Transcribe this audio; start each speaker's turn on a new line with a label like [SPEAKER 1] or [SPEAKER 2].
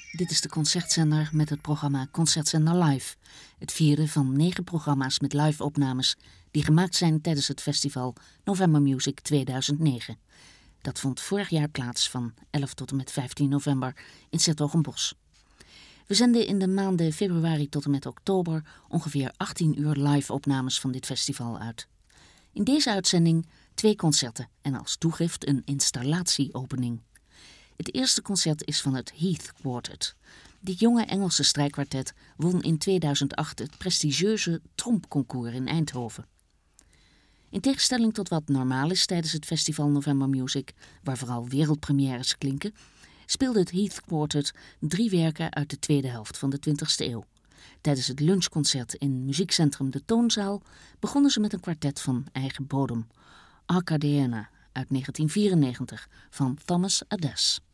[SPEAKER 1] Dit is de Concertzender met het programma Concertzender Live. Het vierde van 9 programma's met live-opnames die gemaakt zijn tijdens het festival November Music 2009. Dat vond vorig jaar plaats van 11 tot en met 15 november in 's-Hertogenbosch. We zenden in de maanden februari tot en met oktober ongeveer 18 uur live-opnames van dit festival uit. In deze uitzending 2 concerten en als toegift een installatieopening. Het eerste concert is van het Heath Quartet. Dit jonge Engelse strijkkwartet won in 2008 het prestigieuze Trompconcours in Eindhoven. In tegenstelling tot wat normaal is tijdens het festival November Music, waar vooral wereldpremières klinken, speelde het Heath Quartet 3 werken uit de tweede helft van de 20e eeuw. Tijdens het lunchconcert in muziekcentrum De Toonzaal begonnen ze met een kwartet van eigen bodem, Arcadeana uit 1994 van Thomas Adès.